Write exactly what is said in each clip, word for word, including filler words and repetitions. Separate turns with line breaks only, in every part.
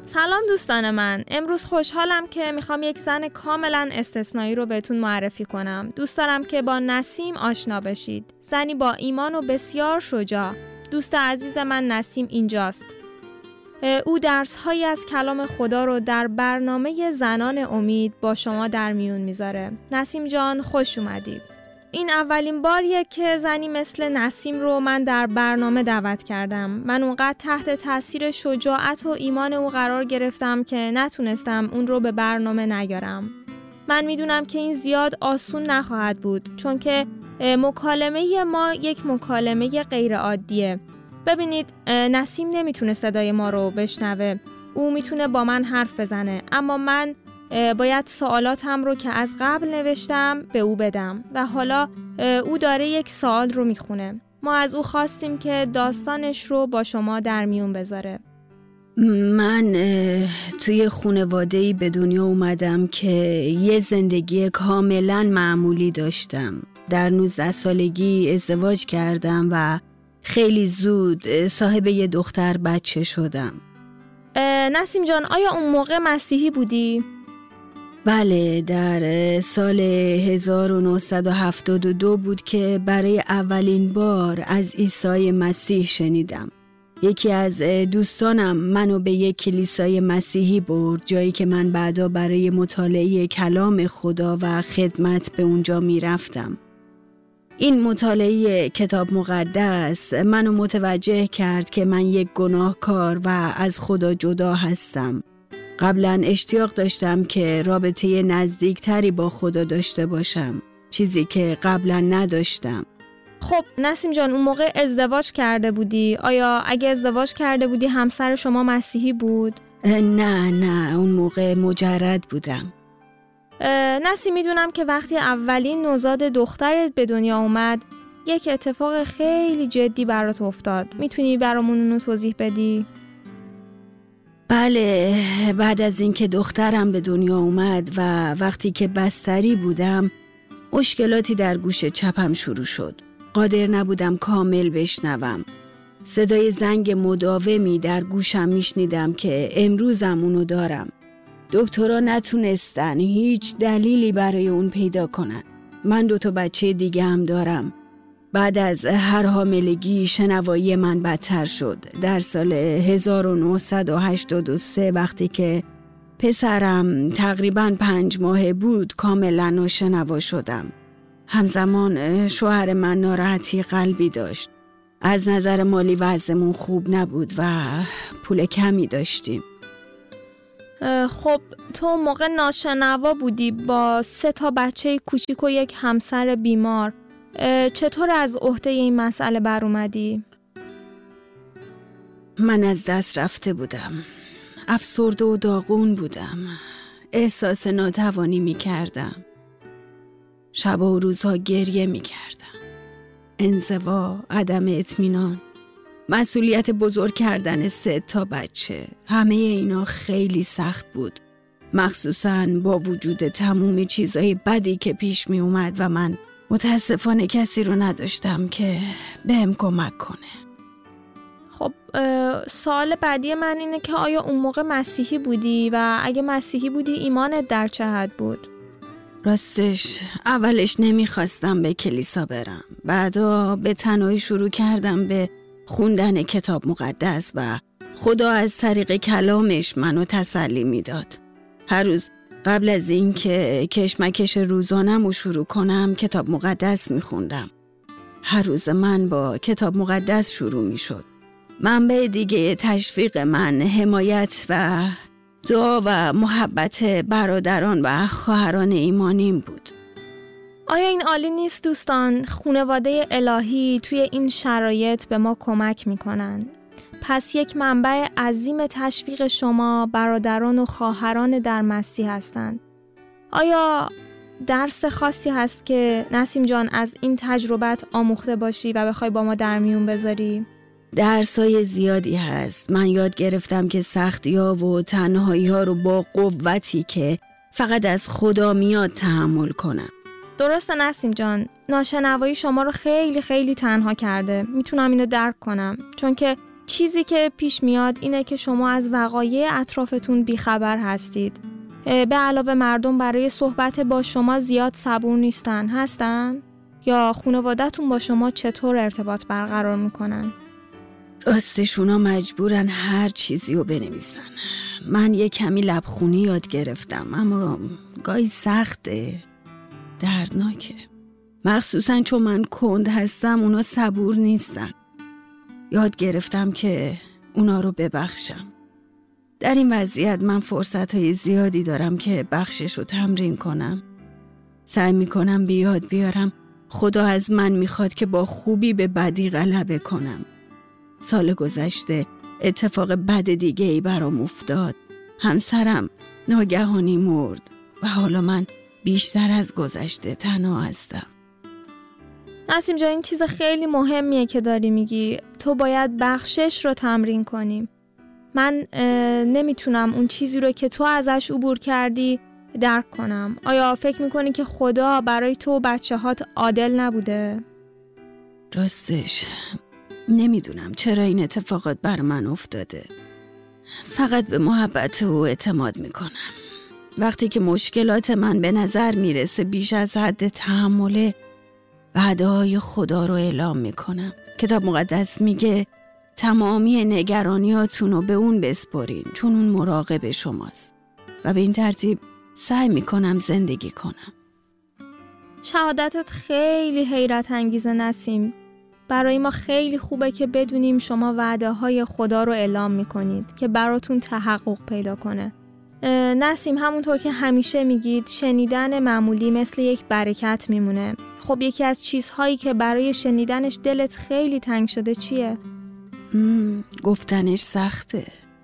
سلام دوستان من، امروز خوشحالم که میخوام یک زن کاملا استثنایی رو بهتون معرفی کنم. دوست دارم که با نسیم آشنا بشید. زنی با ایمان و بسیار شجاع. دوست عزیز من نسیم اینجاست. او درس‌هایی از کلام خدا رو در برنامه زنان امید با شما در میون میذاره. نسیم جان خوش اومدی. این اولین باریه که زنی مثل نسیم رو من در برنامه دعوت کردم. من اونقدر تحت تاثیر شجاعت و ایمان او قرار گرفتم که نتونستم اون رو به برنامه نیارم. من میدونم که این زیاد آسون نخواهد بود، چون که مکالمه ما یک مکالمه غیر عادیه. ببینید، نسیم نمیتونه صدای ما رو بشنوه. او میتونه با من حرف بزنه، اما من باید سوالاتم رو که از قبل نوشتم به او بدم و حالا او داره یک سوال رو میخونه. ما از او خواستیم که داستانش رو با شما در میون بذاره.
من توی خانواده‌ای به دنیا اومدم که یه زندگی کاملا معمولی داشتم. در نوزده سالگی ازدواج کردم و خیلی زود صاحب یه دختر بچه شدم.
نسیم جان، آیا اون موقع مسیحی بودی؟
بله، در سال هزار و نهصد و هفتاد و دو بود که برای اولین بار از عیسی مسیح شنیدم. یکی از دوستانم منو به یک کلیسای مسیحی برد، جایی که من بعدا برای مطالعه کلام خدا و خدمت به اونجا می رفتم. این مطالعه کتاب مقدس منو متوجه کرد که من یک گناهکار و از خدا جدا هستم. قبلا اشتیاق داشتم که رابطه نزدیکتری با خدا داشته باشم، چیزی که قبلا نداشتم.
خب نسیم جان، اون موقع ازدواج کرده بودی؟ آیا اگه ازدواج کرده بودی همسر شما مسیحی بود؟
نه نه، اون موقع مجرد بودم.
نسیم، میدونم که وقتی اولین نوزاد دخترت به دنیا اومد یک اتفاق خیلی جدی برات افتاد. میتونی برامون اونو توضیح بدی؟
بله، بعد از اینکه دخترم به دنیا اومد و وقتی که بستری بودم مشکلاتی در گوش چپم شروع شد. قادر نبودم کامل بشنوم. صدای زنگ مداومی در گوشم میشنیدم که امروزم اونو دارم. دکترها نتونستن هیچ دلیلی برای اون پیدا کنن. من دوتا بچه دیگه هم دارم. بعد از هر حاملگی شنوایی من بدتر شد. در سال هزار و نهصد و هشتاد و سه وقتی که پسرم تقریباً پنج ماه بود کاملا ناشنوا شدم. همزمان شوهر من ناراحتی قلبی داشت. از نظر مالی وضعمون خوب نبود و پول کمی داشتیم.
خب تو موقع ناشنوا بودی با سه تا بچه کوچیک و یک همسر بیمار. چطور از عهده این مسئله بر اومدی؟
من از دست رفته بودم. افسرده و داغون بودم. احساس ناتوانی می کردم. شب و روزها گریه می کردم. انزوا، عدم اطمینان، مسئولیت بزرگ کردن سه تا بچه، همه اینا خیلی سخت بود. مخصوصاً با وجود تموم چیزای بدی که پیش می اومد و من متاسفانه کسی رو نداشتم که بهم کمک کنه.
خب سوال بعدی من اینه که آیا اون موقع مسیحی بودی و اگه مسیحی بودی ایمانت در چه حد بود؟
راستش اولش نمیخواستم به کلیسا برم. بعدا به تنهایی شروع کردم به خوندن کتاب مقدس و خدا از طریق کلامش منو تسلی میداد. هر روز قبل از این که کشمکش روزانم رو شروع کنم کتاب مقدس میخوندم. هر روز من با کتاب مقدس شروع میشد. منبع دیگه تشویق من حمایت و دعا و محبت برادران و خواهران ایمانیم بود.
آیا این عالی نیست دوستان؟ خانواده الهی توی این شرایط به ما کمک میکنن. پس یک منبع عظیم تشویق شما برادران و خواهران در مسیح هستند. آیا درس خاصی هست که نسیم جان از این تجربت آموخته باشی و بخوای با ما در میون بذاری؟
درسای زیادی هست. من یاد گرفتم که سختی‌ها و تنهایی‌ها رو با قوتی که فقط از خدا میاد تحمل کنم.
درسته نسیم جان، ناشنوایی شما رو خیلی خیلی تنها کرده. میتونم اینو درک کنم، چون که چیزی که پیش میاد اینه که شما از وقایع اطرافتون بیخبر هستید. به علاوه مردم برای صحبت با شما زیاد صبور نیستن. هستن؟ یا خانواده‌تون با شما چطور ارتباط برقرار میکنن؟
راستش اونا مجبورن هر چیزی رو بنویسن. من یه کمی لبخونی یاد گرفتم، اما گاهی سخته، دردناکه. مخصوصا چون من کند هستم، اونا صبور نیستن. یاد گرفتم که اونا رو ببخشم. در این وضعیت من فرصتهای زیادی دارم که بخشش رو تمرین کنم. سعی میکنم بیاد بیارم خدا از من میخواد که با خوبی به بدی غلبه کنم. سال گذشته اتفاق بد دیگه ای برام افتاد. همسرم ناگهانی مرد و حالا من بیشتر از گذشته تنها هستم.
نسیم جان، این چیز خیلی مهمیه که داری میگی. تو باید بخشش رو تمرین کنیم. من نمیتونم اون چیزی رو که تو ازش عبور کردی درک کنم. آیا فکر میکنی که خدا برای تو و بچه هات عادل نبوده؟
راستش نمیدونم چرا این اتفاقات بر من افتاده. فقط به محبت او اعتماد میکنم. وقتی که مشکلات من به نظر میرسه بیش از حد تحمله، وعده‌های خدا رو اعلام میکنم. کتاب مقدس میگه تمامی نگرانیاتون رو به اون بسپارین، چون اون مراقب شماست. و به این ترتیب سعی میکنم زندگی کنم.
شهادتت خیلی حیرت انگیزه نسیم. برای ما خیلی خوبه که بدونیم شما وعده های خدا رو اعلام میکنید که براتون تحقق پیدا کنه. نسیم، همونطور که همیشه میگید شنیدن معمولی مثل یک برکت میمونه. خب یکی از چیزهایی که برای شنیدنش دلت خیلی تنگ شده چیه؟
گفتنش سخته.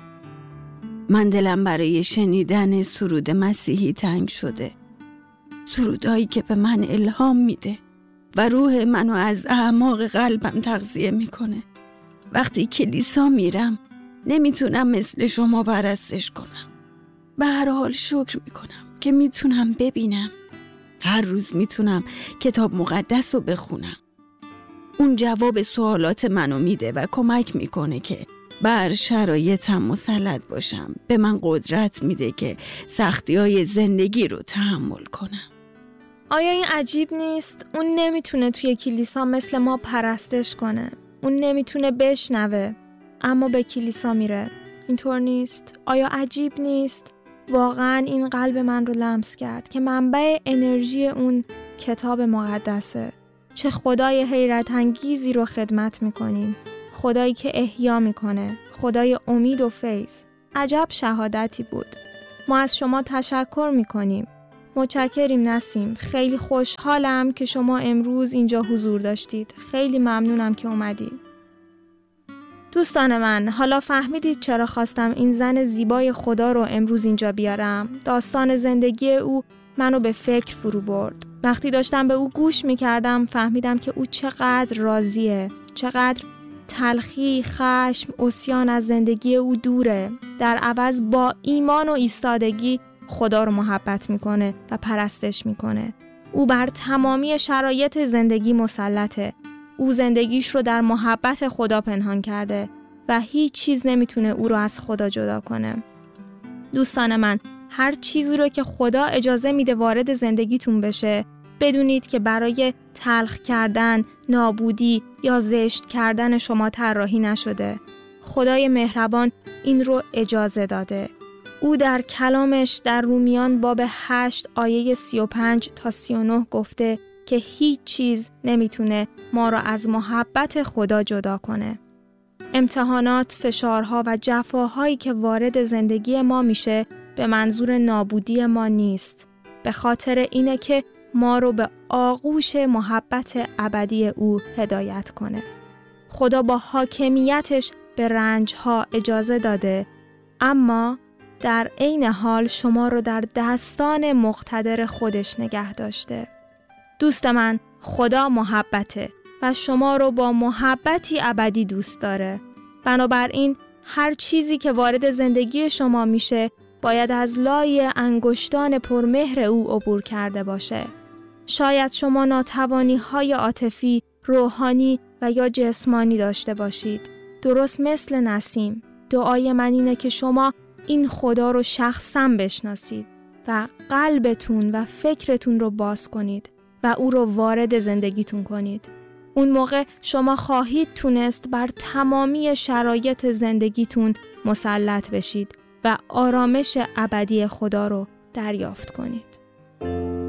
من دلم برای شنیدن سرود مسیحی تنگ شده. سرودایی که به من الهام میده و روح منو از اعماق قلبم تغذیه میکنه. وقتی کلیسا میرم نمیتونم مثل شما پرستش کنم. به هر حال شکر میکنم که میتونم ببینم. هر روز میتونم کتاب مقدس رو بخونم. اون جواب سوالات منو میده و کمک میکنه که بر شرایطم مسلط باشم. به من قدرت میده که سختی‌های زندگی رو تحمل کنم.
آیا این عجیب نیست؟ اون نمیتونه توی کلیسا مثل ما پرستش کنه. اون نمیتونه بشنوه، اما به کلیسا میره. اینطور نیست؟ آیا عجیب نیست؟ واقعا این قلب من رو لمس کرد که منبع انرژی اون کتاب مقدسه. چه خدای حیرت انگیزی رو خدمت میکنیم. خدایی که احیا میکنه. خدای امید و فیض. عجب شهادتی بود. ما از شما تشکر میکنیم. متشکریم نسیم. خیلی خوشحالم که شما امروز اینجا حضور داشتید. خیلی ممنونم که اومدید. دوستان من، حالا فهمیدید چرا خواستم این زن زیبای خدا رو امروز اینجا بیارم؟ داستان زندگی او منو به فکر فرو برد. وقتی داشتم به او گوش میکردم فهمیدم که او چقدر راضیه، چقدر تلخی، خشم، عصیان از زندگی او دوره. در عوض با ایمان و ایستادگی خدا رو محبت میکنه و پرستش میکنه. او بر تمامی شرایط زندگی مسلطه. او زندگیش رو در محبت خدا پنهان کرده و هیچ چیز نمیتونه او رو از خدا جدا کنه. دوستان من، هر چیزی رو که خدا اجازه میده وارد زندگیتون بشه، بدونید که برای تلخ کردن، نابودی یا زشت کردن شما طراحی نشده. خدای مهربان این رو اجازه داده. او در کلامش در رومیان باب هشت آیه سی و پنج تا سی و نه گفته که هیچ چیز نمیتونه ما را از محبت خدا جدا کنه. امتحانات، فشارها و جفاهایی که وارد زندگی ما میشه به منظور نابودی ما نیست. به خاطر اینه که ما رو به آغوش محبت ابدی او هدایت کنه. خدا با حاکمیتش به رنجها اجازه داده، اما در عین حال شما رو در دستان مقتدر خودش نگه داشته. دوست من، خدا محبته و شما رو با محبتی ابدی دوست داره. بنابراین هر چیزی که وارد زندگی شما میشه باید از لای انگشتان پرمهر او عبور کرده باشه. شاید شما ناتوانی‌های عاطفی، روحانی و یا جسمانی داشته باشید. درست مثل نسیم، دعای من اینه که شما این خدا رو شخصاً بشناسید و قلبتون و فکرتون رو باز کنید و او رو وارد زندگیتون کنید. اون موقع شما خواهید تونست بر تمامی شرایط زندگیتون مسلط بشید و آرامش ابدی خدا رو دریافت کنید.